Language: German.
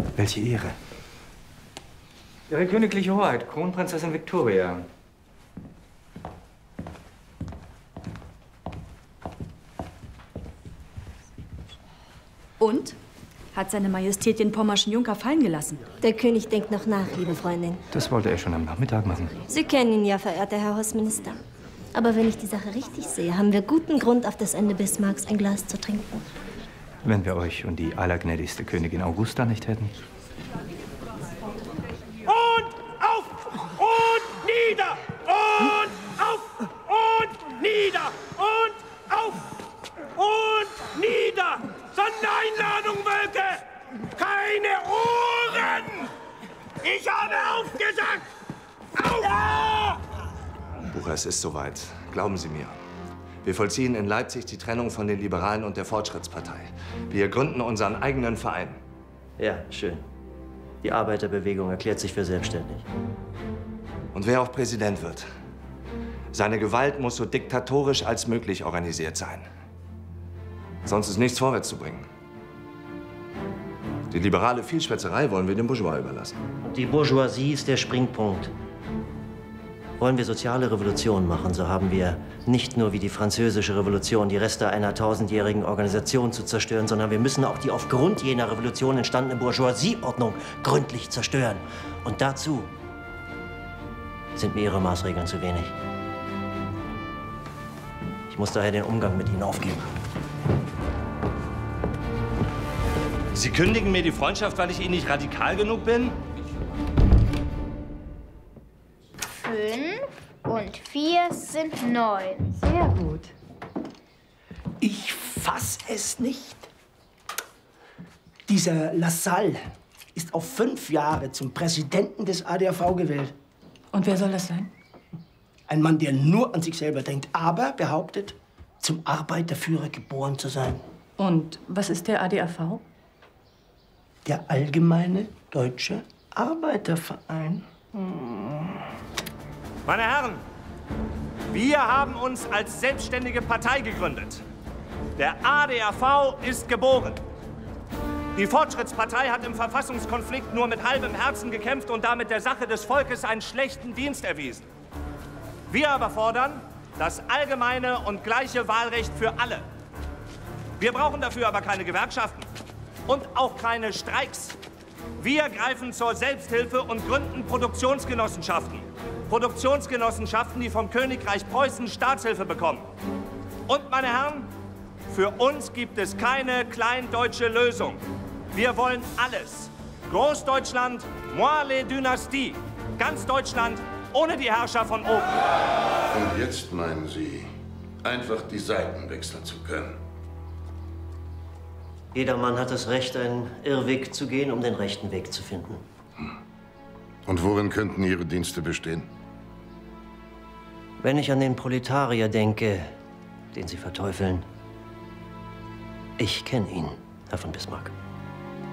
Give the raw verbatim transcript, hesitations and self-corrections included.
Welche Ehre. Ihre königliche Hoheit, Kronprinzessin Victoria. Und? Hat seine Majestät den pommerschen Junker fallen gelassen? Der König denkt noch nach, liebe Freundin. Das wollte er schon am Nachmittag machen. Sie kennen ihn ja, verehrter Herr Hausminister. Aber wenn ich die Sache richtig sehe, haben wir guten Grund, auf das Ende Bismarcks ein Glas zu trinken. Wenn wir euch und die allergnädigste Königin Augusta nicht hätten. Und auf und nieder und auf und nieder und auf und nieder. Sondereinladung, Wölke! Keine Ohren! Ich habe aufgesagt! Auf! Bucher, es ist soweit. Glauben Sie mir. Wir vollziehen in Leipzig die Trennung von den Liberalen und der Fortschrittspartei. Wir gründen unseren eigenen Verein. Ja, schön. Die Arbeiterbewegung erklärt sich für selbstständig. Und wer auch Präsident wird, seine Gewalt muss so diktatorisch als möglich organisiert sein. Sonst ist nichts vorwärts zu bringen. Die liberale Vielschwätzerei wollen wir den Bourgeois überlassen. Und die Bourgeoisie ist der Springpunkt. Wollen wir soziale Revolution machen, so haben wir nicht nur wie die französische Revolution die Reste einer tausendjährigen Organisation zu zerstören, sondern wir müssen auch die aufgrund jener Revolution entstandene Bourgeoisieordnung gründlich zerstören. Und dazu sind mir Ihre Maßregeln zu wenig. Ich muss daher den Umgang mit Ihnen aufgeben. Sie kündigen mir die Freundschaft, weil ich Ihnen nicht radikal genug bin? Fünf und vier sind neun. Sehr gut. Ich fass es nicht. Dieser Lassalle ist auf fünf Jahre zum Präsidenten des A D A V gewählt. Und wer soll das sein? Ein Mann, der nur an sich selber denkt, aber behauptet, zum Arbeiterführer geboren zu sein. Und was ist der A D A V? Der Allgemeine Deutsche Arbeiterverein. Hm. Meine Herren, wir haben uns als selbstständige Partei gegründet. Der A D A V ist geboren. Die Fortschrittspartei hat im Verfassungskonflikt nur mit halbem Herzen gekämpft und damit der Sache des Volkes einen schlechten Dienst erwiesen. Wir aber fordern das allgemeine und gleiche Wahlrecht für alle. Wir brauchen dafür aber keine Gewerkschaften und auch keine Streiks. Wir greifen zur Selbsthilfe und gründen Produktionsgenossenschaften. Produktionsgenossenschaften, die vom Königreich Preußen Staatshilfe bekommen. Und, meine Herren, für uns gibt es keine kleindeutsche Lösung. Wir wollen alles. Großdeutschland, moi les dynasties. Ganz Deutschland ohne die Herrscher von oben. Und jetzt meinen Sie, einfach die Seiten wechseln zu können? Jeder Mann hat das Recht, einen Irrweg zu gehen, um den rechten Weg zu finden. Und worin könnten Ihre Dienste bestehen? Wenn ich an den Proletarier denke, den Sie verteufeln, ich kenne ihn, Herr von Bismarck.